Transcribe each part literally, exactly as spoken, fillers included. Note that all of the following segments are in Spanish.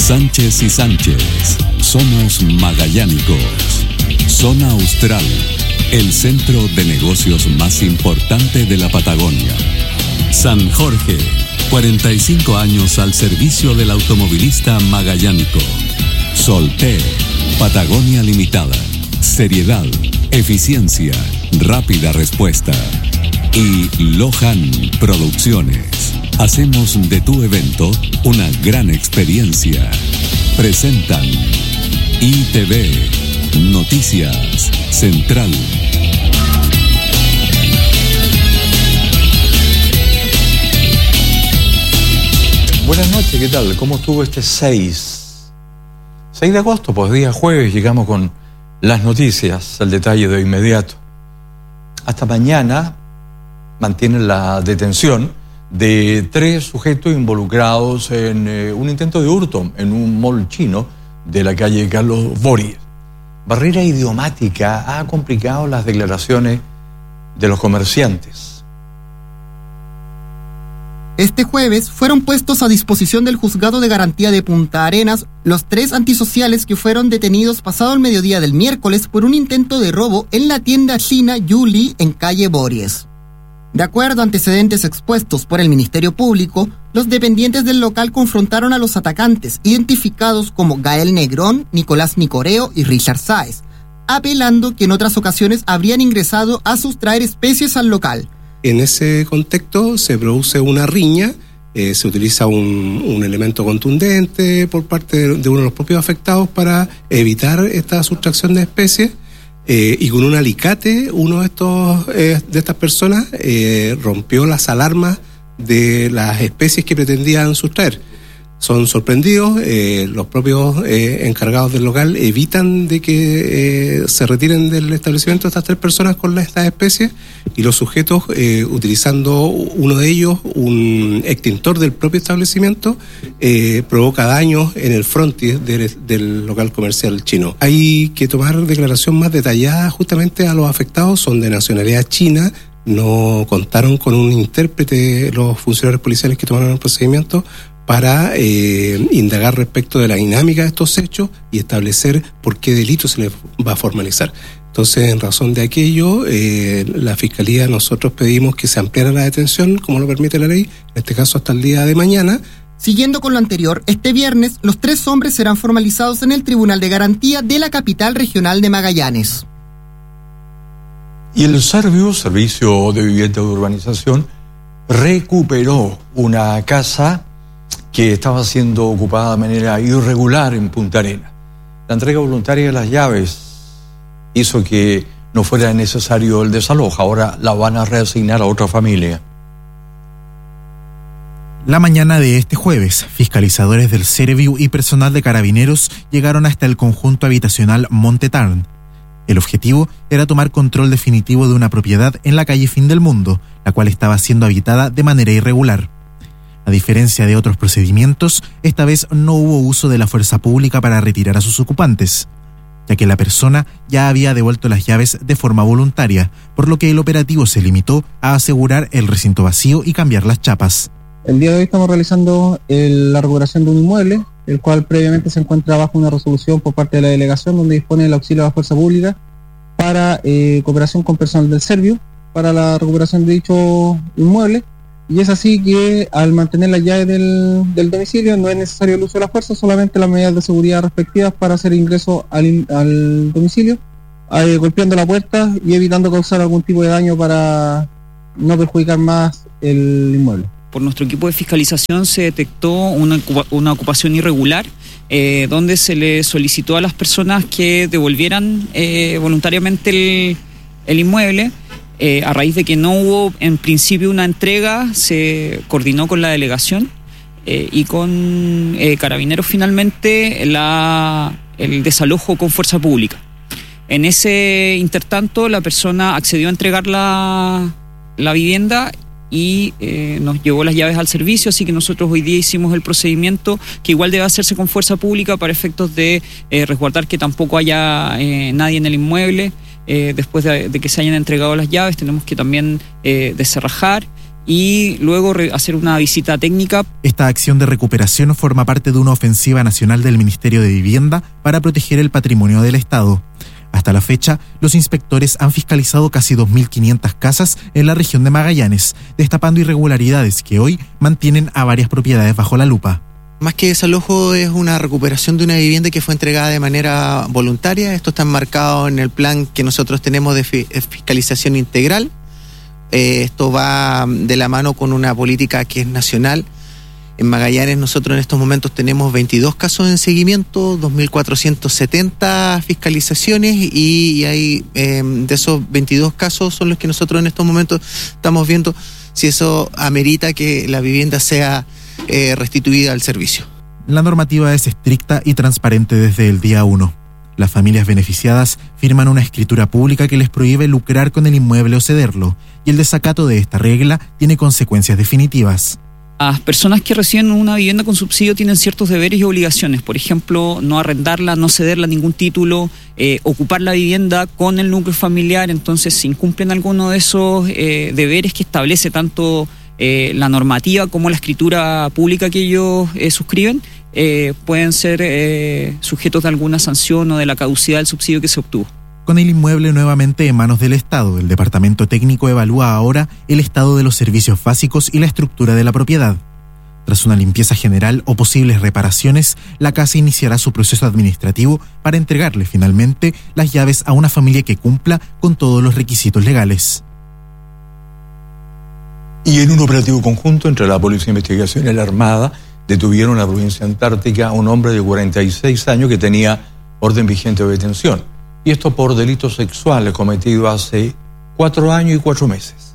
Sánchez y Sánchez, somos magallánicos. Zona Austral, el centro de negocios más importante de la Patagonia. San Jorge, cuarenta y cinco años al servicio del automovilista magallánico. Solté, Patagonia Limitada, seriedad, eficiencia, rápida respuesta. Y Lohan Producciones, hacemos de tu evento una gran experiencia. Presentan I T V, Noticias Central. Buenas noches, ¿qué tal? ¿Cómo estuvo este seis? seis de agosto, pues día jueves, llegamos con las noticias, el detalle de inmediato. Hasta mañana mantienen la detención de tres sujetos involucrados en eh, un intento de hurto en un mall chino de la calle Carlos Boris. Barrera idiomática ha complicado las declaraciones de los comerciantes. Este jueves fueron puestos a disposición del Juzgado de Garantía de Punta Arenas los tres antisociales que fueron detenidos pasado el mediodía del miércoles por un intento de robo en la tienda china Yuli en calle Bories. De acuerdo a antecedentes expuestos por el Ministerio Público, los dependientes del local confrontaron a los atacantes, identificados como Gael Negrón, Nicolás Nicoreo y Richard Sáez, apelando que en otras ocasiones habrían ingresado a sustraer especies al local. En ese contexto se produce una riña, eh, se utiliza un, un elemento contundente por parte de, de uno de los propios afectados para evitar esta sustracción de especies. Eh, y con un alicate, uno de estos eh, de estas personas eh, rompió las alarmas de las especies que pretendían sustraer. Son sorprendidos, eh, los propios eh, encargados del local evitan de que eh, se retiren del establecimiento estas tres personas con estas especies, y los sujetos, eh, utilizando uno de ellos, un extintor del propio establecimiento, eh, provoca daños en el frontis del, del local comercial chino. Hay que tomar declaración más detallada justamente a los afectados, son de nacionalidad china, no contaron con un intérprete los funcionarios policiales que tomaron el procedimiento para eh, indagar respecto de la dinámica de estos hechos y establecer por qué delito se les va a formalizar. Entonces, en razón de aquello, eh, la Fiscalía, nosotros pedimos que se ampliara la detención, como lo permite la ley, en este caso hasta el día de mañana. Siguiendo con lo anterior, este viernes los tres hombres serán formalizados en el Tribunal de Garantía de la capital regional de Magallanes. Y el Serviu, Servicio de Vivienda de Urbanización, recuperó una casa que estaba siendo ocupada de manera irregular en Punta Arenas. La entrega voluntaria de las llaves hizo que no fuera necesario el desalojo. Ahora la van a reasignar a otra familia. La mañana de este jueves, fiscalizadores del Serviu y personal de Carabineros llegaron hasta el conjunto habitacional Monte Tarn. El objetivo era tomar control definitivo de una propiedad en la calle Fin del Mundo, la cual estaba siendo habitada de manera irregular. A diferencia de otros procedimientos, esta vez no hubo uso de la fuerza pública para retirar a sus ocupantes, ya que la persona ya había devuelto las llaves de forma voluntaria, por lo que el operativo se limitó a asegurar el recinto vacío y cambiar las chapas. El día de hoy estamos realizando el, la recuperación de un inmueble, el cual previamente se encuentra bajo una resolución por parte de la delegación donde dispone el auxilio de la fuerza pública para eh, cooperación con personal del Serviu para la recuperación de dicho inmueble. Y es así que al mantener las llaves del, del domicilio no es necesario el uso de la fuerza, solamente las medidas de seguridad respectivas para hacer ingreso al, al domicilio, eh, golpeando la puerta y evitando causar algún tipo de daño para no perjudicar más el inmueble. Por nuestro equipo de fiscalización se detectó una, una ocupación irregular, eh, donde se le solicitó a las personas que devolvieran eh, voluntariamente el, el inmueble. Eh, a raíz de que no hubo en principio una entrega, se coordinó con la delegación eh, y con eh, Carabineros finalmente la, el desalojo con fuerza pública. En ese intertanto la persona accedió a entregar la, la vivienda y eh, nos llevó las llaves al servicio, así que nosotros hoy día hicimos el procedimiento que igual debe hacerse con fuerza pública para efectos de eh, resguardar que tampoco haya eh, nadie en el inmueble. Eh, después de, de que se hayan entregado las llaves tenemos que también eh, descerrajar y luego re- hacer una visita técnica. Esta acción de recuperación forma parte de una ofensiva nacional del Ministerio de Vivienda para proteger el patrimonio del Estado. Hasta la fecha, los inspectores han fiscalizado casi dos mil quinientas casas en la región de Magallanes, destapando irregularidades que hoy mantienen a varias propiedades bajo la lupa. Más que desalojo, es una recuperación de una vivienda que fue entregada de manera voluntaria. Esto está enmarcado en el plan que nosotros tenemos de fi- fiscalización integral. Eh, esto va de la mano con una política que es nacional. En Magallanes nosotros en estos momentos tenemos veintidós casos en seguimiento, dos mil cuatrocientas setenta fiscalizaciones y, y hay eh, de esos veintidós casos son los que nosotros en estos momentos estamos viendo si eso amerita que la vivienda sea eh, restituida al servicio. La normativa es estricta y transparente desde el día uno. Las familias beneficiadas firman una escritura pública que les prohíbe lucrar con el inmueble o cederlo, y el desacato de esta regla tiene consecuencias definitivas. Las personas que reciben una vivienda con subsidio tienen ciertos deberes y obligaciones, por ejemplo, no arrendarla, no cederla a ningún título, eh, ocupar la vivienda con el núcleo familiar. Entonces, si incumplen alguno de esos eh, deberes que establece tanto eh, la normativa como la escritura pública que ellos eh, suscriben, eh, pueden ser eh, sujetos de alguna sanción o de la caducidad del subsidio que se obtuvo. Con el inmueble nuevamente en manos del Estado, el Departamento Técnico evalúa ahora el estado de los servicios básicos y la estructura de la propiedad. Tras una limpieza general o posibles reparaciones, la casa iniciará su proceso administrativo para entregarle finalmente las llaves a una familia que cumpla con todos los requisitos legales. Y en un operativo conjunto entre la Policía de Investigación y la Armada, detuvieron en la provincia antártica a un hombre de cuarenta y seis años que tenía orden vigente de detención. Y esto por delitos sexuales cometidos hace cuatro años y cuatro meses.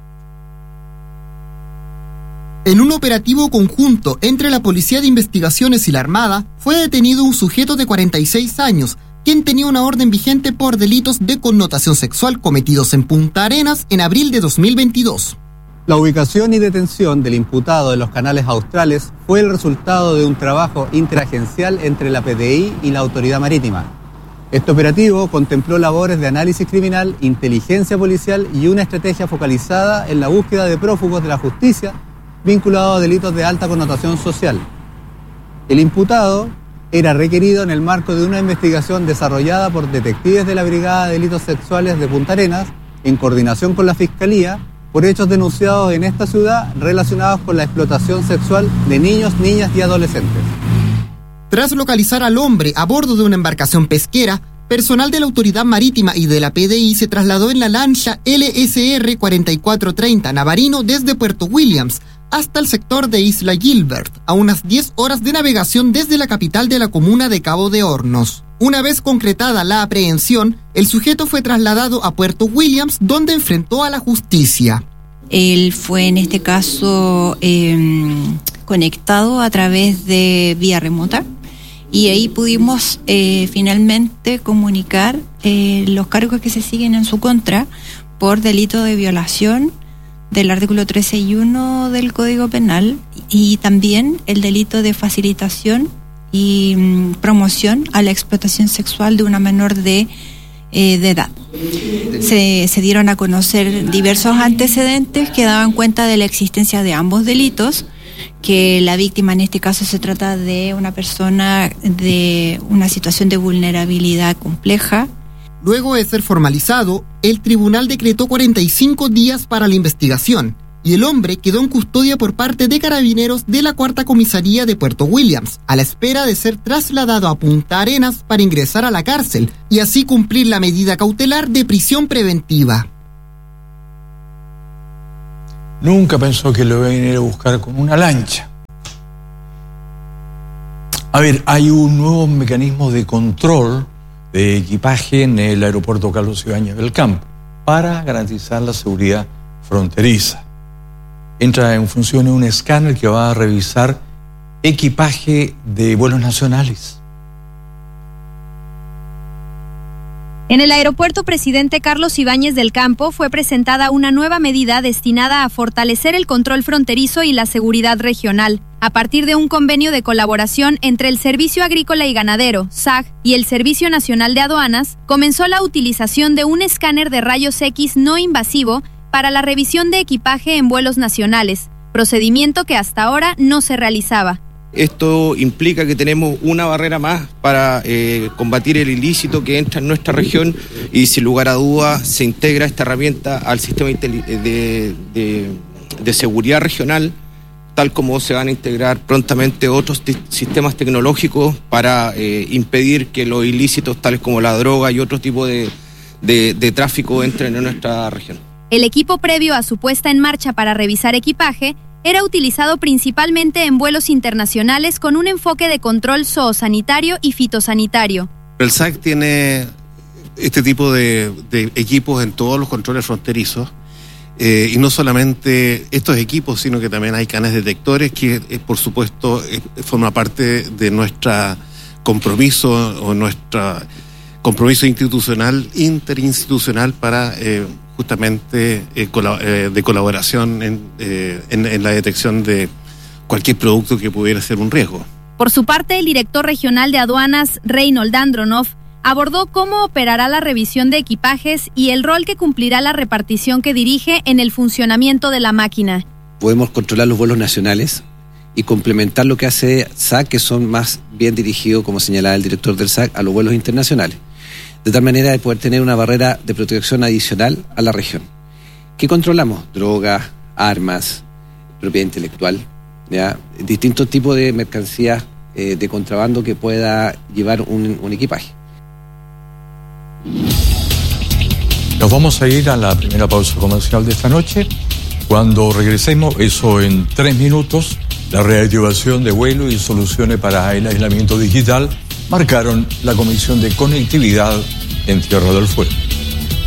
En un operativo conjunto entre la Policía de Investigaciones y la Armada, fue detenido un sujeto de cuarenta y seis años, quien tenía una orden vigente por delitos de connotación sexual cometidos en Punta Arenas en abril de dos mil veintidós. La ubicación y detención del imputado en los canales australes fue el resultado de un trabajo interagencial entre la P D I y la Autoridad Marítima. Este operativo contempló labores de análisis criminal, inteligencia policial y una estrategia focalizada en la búsqueda de prófugos de la justicia vinculados a delitos de alta connotación social. El imputado era requerido en el marco de una investigación desarrollada por detectives de la Brigada de Delitos Sexuales de Punta Arenas, en coordinación con la Fiscalía, por hechos denunciados en esta ciudad relacionados con la explotación sexual de niños, niñas y adolescentes. Tras localizar al hombre a bordo de una embarcación pesquera, personal de la Autoridad Marítima y de la P D I se trasladó en la lancha L S R cuarenta y cuatro treinta Navarino desde Puerto Williams hasta el sector de Isla Gilbert, a unas diez horas de navegación desde la capital de la comuna de Cabo de Hornos. Una vez concretada la aprehensión, el sujeto fue trasladado a Puerto Williams, donde enfrentó a la justicia. Él fue en este caso eh, conectado a través de vía remota y ahí pudimos eh, finalmente comunicar eh, los cargos que se siguen en su contra por delito de violación del artículo trece y uno del Código Penal y también el delito de facilitación y mm, promoción a la explotación sexual de una menor de, eh, de edad. Se, se dieron a conocer diversos antecedentes que daban cuenta de la existencia de ambos delitos, que la víctima en este caso se trata de una persona de una situación de vulnerabilidad compleja. Luego de ser formalizado, el tribunal decretó cuarenta y cinco días para la investigación y el hombre quedó en custodia por parte de carabineros de la Cuarta Comisaría de Puerto Williams, a la espera de ser trasladado a Punta Arenas para ingresar a la cárcel y así cumplir la medida cautelar de prisión preventiva. Nunca pensó que lo iba a venir a buscar con una lancha. A ver, hay un nuevo mecanismo de control de equipaje en el aeropuerto Carlos Ibáñez del Campo para garantizar la seguridad fronteriza. Entra en función un escáner que va a revisar equipaje de vuelos nacionales. En el aeropuerto Presidente Carlos Ibáñez del Campo fue presentada una nueva medida destinada a fortalecer el control fronterizo y la seguridad regional, a partir de un convenio de colaboración entre el Servicio Agrícola y Ganadero, S A G, y el Servicio Nacional de Aduanas. Comenzó la utilización de un escáner de rayos X no invasivo para la revisión de equipaje en vuelos nacionales, procedimiento que hasta ahora no se realizaba. Esto implica que tenemos una barrera más para eh, combatir el ilícito que entra en nuestra región y sin lugar a dudas se integra esta herramienta al sistema de, de, de seguridad regional, tal como se van a integrar prontamente otros t- sistemas tecnológicos para eh, impedir que los ilícitos tales como la droga y otro tipo de, de, de tráfico entren en nuestra región. El equipo previo a su puesta en marcha para revisar equipaje era utilizado principalmente en vuelos internacionales con un enfoque de control zoosanitario y fitosanitario. El S A C tiene este tipo de, de equipos en todos los controles fronterizos, eh, y no solamente estos equipos, sino que también hay canes detectores que, eh, por supuesto, eh, forma parte de nuestro compromiso o nuestro compromiso institucional, interinstitucional para eh, justamente eh, colab- eh, de colaboración en, eh, en, en la detección de cualquier producto que pudiera ser un riesgo. Por su parte, el director regional de aduanas, Reynold Andronov, abordó cómo operará la revisión de equipajes y el rol que cumplirá la repartición que dirige en el funcionamiento de la máquina. Podemos controlar los vuelos nacionales y complementar lo que hace S A C, que son más bien dirigidos, como señalaba el director del S A C, a los vuelos internacionales, de tal manera de poder tener una barrera de protección adicional a la región. ¿Qué controlamos? Drogas, armas, propiedad intelectual, ¿ya? Distintos tipos de mercancías eh, de contrabando que pueda llevar un, un equipaje. Nos vamos a ir a la primera pausa comercial de esta noche. Cuando regresemos, eso en tres minutos, la reactivación de vuelo y soluciones para el aislamiento digital marcaron la Comisión de Conectividad en Tierra del Fuego.